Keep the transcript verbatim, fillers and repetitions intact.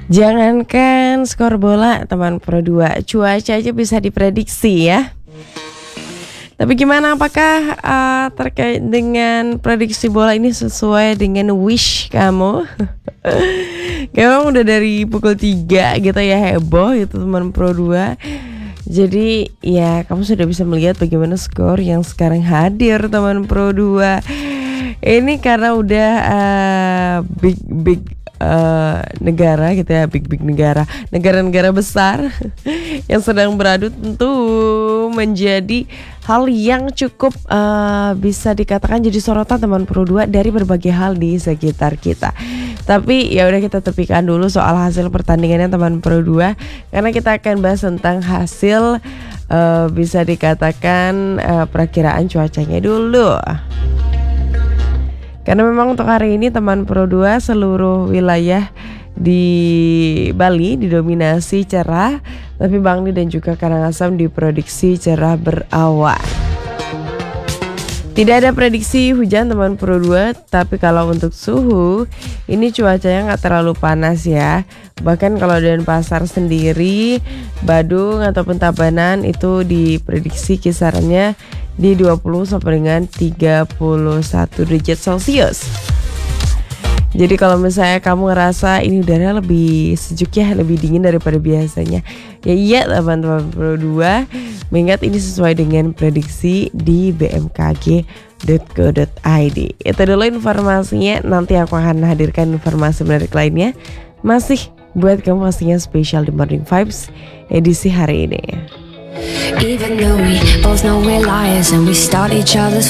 Jangankan skor bola teman Pro dua, cuaca aja bisa diprediksi ya. Tapi gimana, apakah uh, terkait dengan prediksi bola ini sesuai dengan wish kamu? Kayak udah dari pukul tiga gitu ya, heboh gitu teman Pro dua. Jadi ya kamu sudah bisa melihat bagaimana skor yang sekarang hadir teman Pro dua. Ini karena udah uh, big big uh, negara gitu ya, big big negara, negara-negara besar yang sedang beradu, tentu menjadi hal yang cukup uh, bisa dikatakan jadi sorotan teman Pro dua dari berbagai hal di sekitar kita. Tapi ya udah, kita tepikan dulu soal hasil pertandingannya teman Pro dua, karena kita akan bahas tentang hasil uh, bisa dikatakan uh, perakiraan cuacanya dulu. Karena memang untuk hari ini teman Pro dua seluruh wilayah di Bali didominasi cerah, tapi Bangli dan juga Karangasem diprediksi cerah berawan. Tidak ada prediksi hujan teman Pro dua, tapi kalau untuk suhu ini cuacanya nggak terlalu panas ya. Bahkan kalau Denpasar sendiri, Badung ataupun Tabanan itu diprediksi kisarannya di dua puluh sampai dengan tiga puluh satu derajat Celcius. Jadi kalau misalnya kamu ngerasa ini udara lebih sejuk ya, lebih dingin daripada biasanya, ya iya teman-teman Pro dua, mengingat ini sesuai dengan prediksi di b m k g dot co dot i d. Itu dulu informasinya, nanti aku akan hadirkan informasi menarik lainnya masih buat kamu, pastinya spesial di Morning Vibes edisi hari ini. Even though we both know we're liars and we start each other's